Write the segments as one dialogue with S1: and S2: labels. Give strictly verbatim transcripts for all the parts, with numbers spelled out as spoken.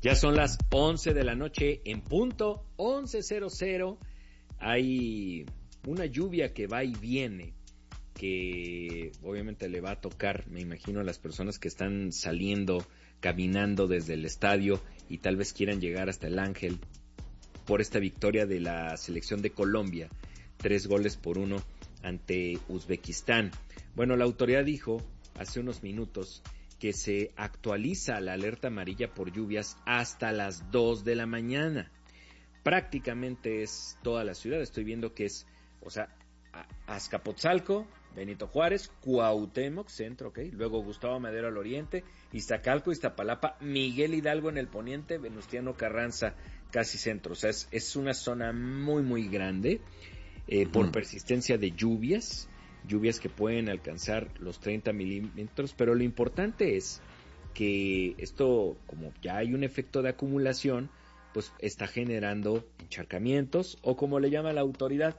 S1: Ya son las once de la noche en punto, once cero cero. Hay una lluvia que va y viene, que obviamente le va a tocar, me imagino, a las personas que están saliendo, caminando desde el estadio y tal vez quieran llegar hasta el Ángel por esta victoria de la selección de Colombia, tres goles por uno ante Uzbekistán. Bueno, la autoridad dijo hace unos minutos que se actualiza la alerta amarilla por lluvias hasta las dos de la mañana. Prácticamente es toda la ciudad, estoy viendo que es, o sea, Azcapotzalco, Benito Juárez, Cuauhtémoc, centro, ok, luego Gustavo Madero al oriente, Iztacalco, Iztapalapa, Miguel Hidalgo en el poniente, Venustiano Carranza casi centro, o sea, es, es una zona muy muy grande eh, por persistencia de lluvias, lluvias que pueden alcanzar los treinta milímetros, pero lo importante es que esto, como ya hay un efecto de acumulación, pues está generando encharcamientos, o como le llama la autoridad,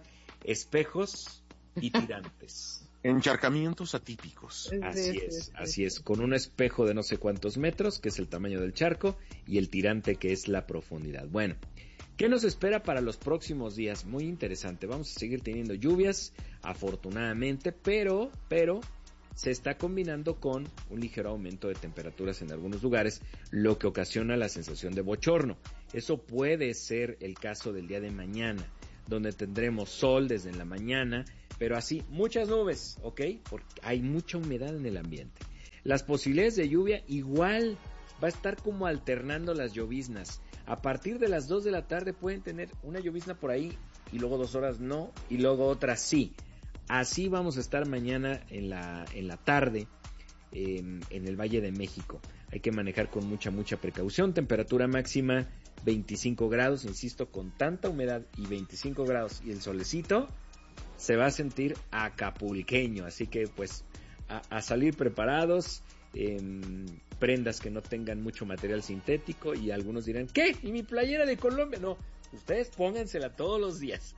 S1: espejos y tirantes.
S2: Encharcamientos atípicos.
S1: Así es, así es, con un espejo de no sé cuántos metros, que es el tamaño del charco, y el tirante, que es la profundidad. Bueno, ¿qué nos espera para los próximos días? Muy interesante, vamos a seguir teniendo lluvias, afortunadamente, pero, pero, se está combinando con un ligero aumento de temperaturas en algunos lugares, lo que ocasiona la sensación de bochorno. Eso puede ser el caso del día de mañana, donde tendremos sol desde la mañana, pero así, muchas nubes, ¿ok? Porque hay mucha humedad en el ambiente. Las posibilidades de lluvia igual va a estar como alternando las lloviznas. A partir de las dos de la tarde pueden tener una llovizna por ahí, y luego dos horas no, y luego otra sí. Así vamos a estar mañana en la, en la tarde eh, en el Valle de México. Hay que manejar con mucha, mucha precaución. Temperatura máxima veinticinco grados, insisto, con tanta humedad y veinticinco grados y el solecito, se va a sentir acapulqueño. Así que pues a, a salir preparados, eh, prendas que no tengan mucho material sintético, y algunos dirán, ¿qué? ¿Y mi playera de Colombia? No, ustedes póngansela todos los días.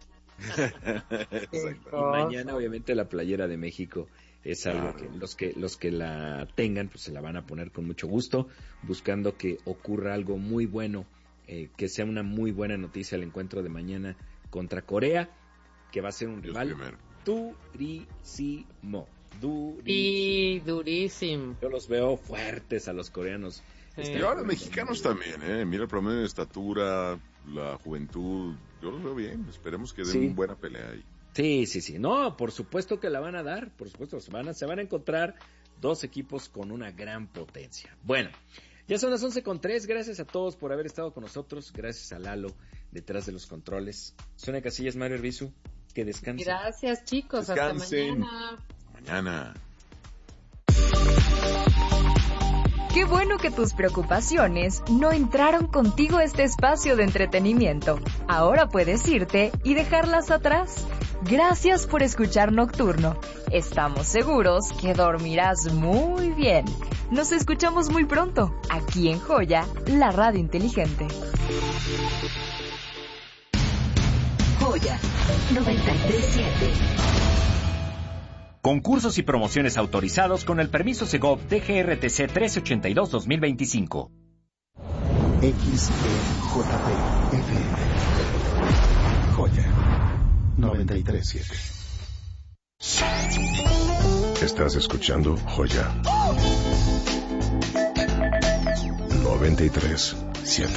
S1: Y mañana obviamente la playera de México es algo que los que los que la tengan pues se la van a poner con mucho gusto, buscando que ocurra algo muy bueno, eh, que sea una muy buena noticia el encuentro de mañana contra Corea, que va a ser un rival durísimo, durísimo.
S3: Y durísimo.
S1: Yo los veo fuertes a los coreanos.
S2: Sí. Y ahora mexicanos también, ¿eh? Mira el promedio de estatura, la juventud, yo los veo bien, esperemos que den sí. una buena pelea ahí.
S1: Sí, sí, sí, no, por supuesto que la van a dar, por supuesto, se van a, se van a encontrar dos equipos con una gran potencia. Bueno, ya son las once con tres, gracias a todos por haber estado con nosotros, gracias a Lalo detrás de los controles. Sonia Casillas, Mario Herbizu, que descansen.
S3: Gracias, chicos,
S2: Descansen.
S3: hasta mañana.
S2: Mañana.
S4: Qué bueno que tus preocupaciones no entraron contigo a este espacio de entretenimiento. Ahora puedes irte y dejarlas atrás. Gracias por escuchar Nocturno. Estamos seguros que dormirás muy bien. Nos escuchamos muy pronto, aquí en Joya, la radio inteligente.
S5: Joya noventa y tres punto siete.
S6: Concursos y promociones autorizados con el permiso Segov D G R T C trece ochenta y dos dos mil veinticinco.
S7: X E J P F M. Joya noventa y tres punto siete. Estás escuchando Joya noventa y tres punto siete.